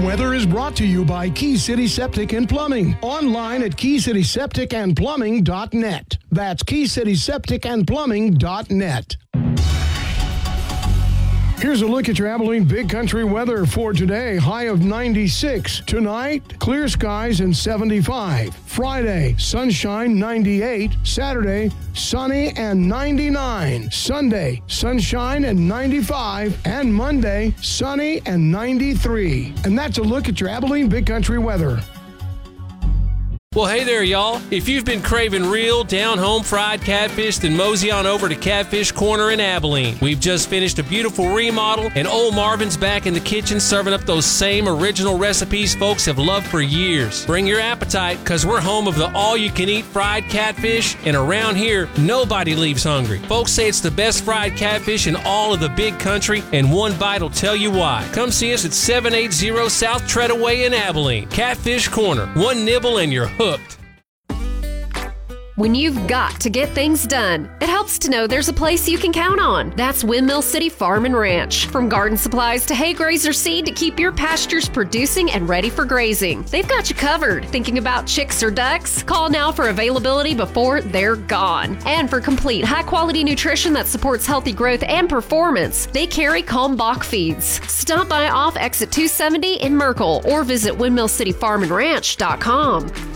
weather is brought to you by Key City Septic and Plumbing. Online at keyscitysepticandplumbing.net. That's keyscitysepticandplumbing.net. Here's a look at your Abilene Big Country weather for today. High of 96. Tonight, clear skies and 75. Friday, sunshine, 98. Saturday, sunny and 99. Sunday, sunshine and 95. And Monday, sunny and 93. And that's a look at your Abilene Big Country weather. Well, hey there, y'all. If you've been craving real, down-home fried catfish, then mosey on over to Catfish Corner in Abilene. We've just finished a beautiful remodel, and old Marvin's back in the kitchen serving up those same original recipes folks have loved for years. Bring your appetite, because we're home of the all-you-can-eat fried catfish, and around here, nobody leaves hungry. Folks say it's the best fried catfish in all of the Big Country, and one bite will tell you why. Come see us at 780 South Treadaway in Abilene. Catfish Corner. One nibble and you're hooked. When you've got to get things done, it helps to know there's a place you can count on. That's Windmill City Farm and Ranch. From garden supplies to hay grazer seed to keep your pastures producing and ready for grazing, they've got you covered. Thinking about chicks or ducks? Call now for availability before they're gone. And for complete high-quality nutrition that supports healthy growth and performance, they carry Kalmbach feeds. Stop by off exit 270 in Merkel or visit windmillcityfarmandranch.com.